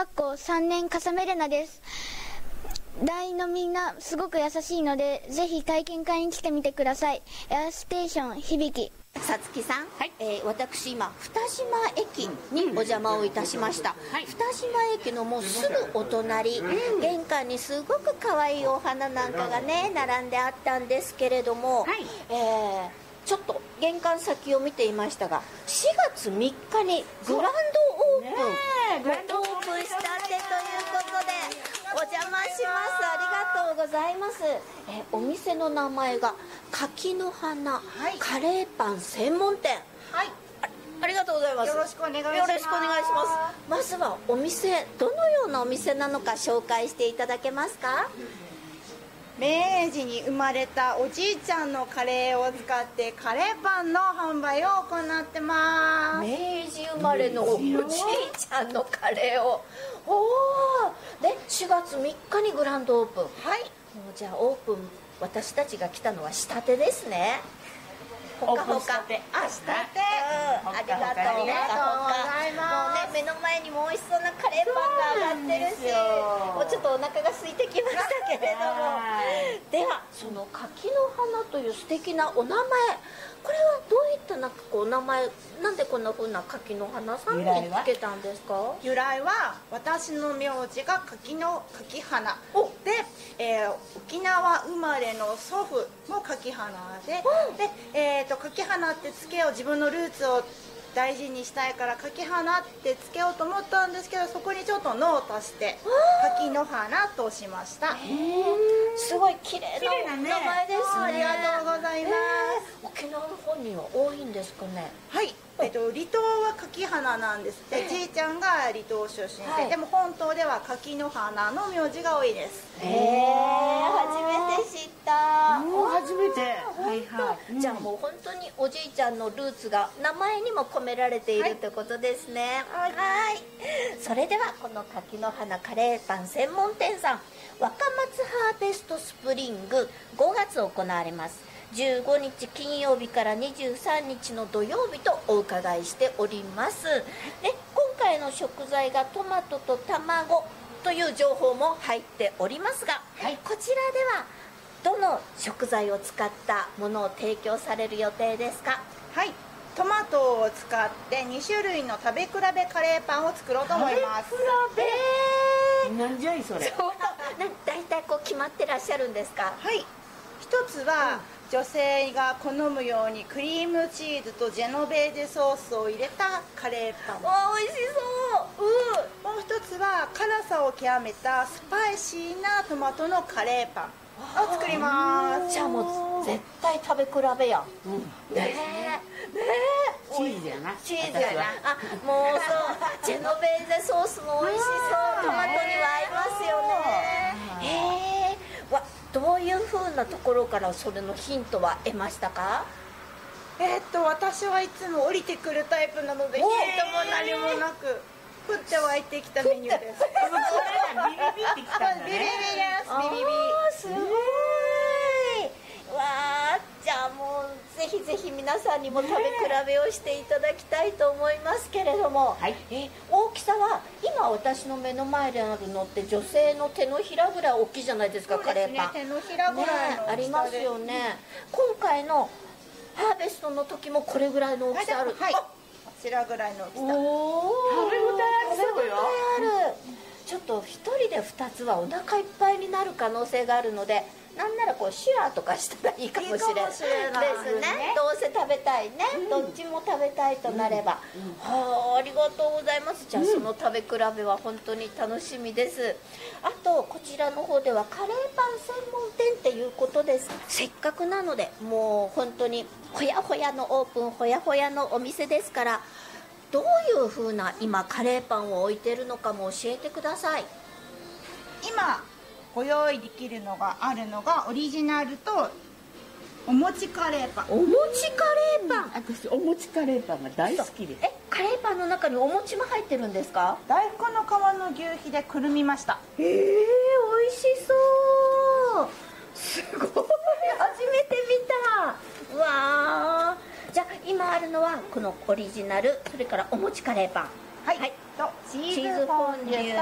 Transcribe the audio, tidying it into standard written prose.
学校3年笠目れなです。団員のみんなすごく優しいので、ぜひ体験会に来てみてください。エアステーション響。 さつきさん、 はい、 私今二島駅にお邪魔をいたしました、 はい、 二島駅のもうすぐお隣、玄関にすごく可愛いお花なんかがね並んであったんですけれども、 はい、 ちょっと玄関先を見ていましたが、4月3日にグランドオープンしたてということでお邪魔します。ありがとうございます。お店の名前が柿の花、カレーパン専門店。はい、ありがとうございます。 よろしくお願いします。 よろしくお願いします。まずはお店、どのようなお店なのか紹介していただけますか？ 明治に生まれたおじいちゃんのカレーを使ってカレーパンの販売を行ってます。 明治生まれのおじいちゃんのカレーを、で4月3日にグランドオープン。はい、もうじゃあオープン、私たちが来たのはしたてですね。ほかほか、したて、 ありがとうございます。 もうね、目の前にも美味しそうなカレーパンが上がってるし、もうちょっとお腹が空いてきましたけれどもではその柿の花という素敵なお名前、これはどういったなんかこうお名前、なんでこんな風な柿の花さんにつけたんですか？ 由来は私の名字が柿花で、沖縄生まれの祖父も柿花で、柿花ってつけよう、自分のルーツを大事にしたいから柿花ってつけようと思ったんですけど、そこにちょっと「の」を足して柿の花としました。 すごい綺麗な名前ですね。 ありがとうございます。 沖縄の方には多いんですかね？ はい、離島は柿花なんですって。じいちゃんが離島出身で、でも本島では柿の花の名字が多いです。 初めて知った。 初めて。はいはい。 じゃあもう本当におじいちゃんのルーツが名前にも込められているってことですね。はい。それではこの柿の花カレーパン専門店さん、若松ハーベストスプリング5月行われます。15日金曜日から23日の土曜日とお伺いしております。で、今回の食材がトマトと卵という情報も入っておりますが、こちらではどの食材を使ったものを提供される予定ですか？ はい、トマトを使って2種類の食べ比べカレーパンを作ろうと思います。 食べ比べ？なんじゃいそれ。 だいたいこう決まってらっしゃるんですか？ はい、一つは、女性が好むようにクリームチーズとジェノベーゼソースを入れたカレーパン。 美味しそう。 もう一つは辛さを極めたスパイシーなトマトのカレーパンを作ります。 じゃあもう絶対食べ比べや。ねえ、 チーズやな。 チーズやな。あ、もうそう、ジェノベーゼソースも美味しそう。トマトには合いますよね。どういう風なところからそれのヒントは得ましたか？ 私はいつも降りてくるタイプなので、ヒントも何もなく降って湧いてきたメニューです。 ビビビってきたんだね。 ビビビです。ビビビ。 すごい。わあ、じゃあもうぜひぜひ皆さんにも食べ比べをしていただきたいと思いますけれども、大きさは今私の目の前であるのって女性の手のひらぐらい大きいじゃないですか。カレーパン手のひらぐらいのありますよね。今回のハーベストの時もこれぐらいの大きさある。 はい、こちらぐらいの大きさ。 食べ応えありそうよ。 ちょっと一人で2つはお腹いっぱいになる可能性があるので、なんならこうシェアとかしたらいいかもしれないですね。どうせ食べたいね、どっちも食べたいとなれば。ありがとうございます。じゃあその食べ比べは本当に楽しみです。あとこちらの方ではカレーパン専門店っていうことです。せっかくなのでもう本当にほやほやのオープン、ほやほやのお店ですから、どういう風な今カレーパンを置いてるのかも教えてください。 今ご用意できるのがあるのがオリジナルとお餅カレーパン。 お餅カレーパン。 私お餅カレーパンが大好きです。 カレーパンの中にお餅も入ってるんですか？ 大根の皮の牛皮でくるみました。 美味しそう。すごい、初めて見た。うわー。じゃあ今あるのはこのオリジナル、それからお餅カレーパン、 はい、とチーズフォンデュ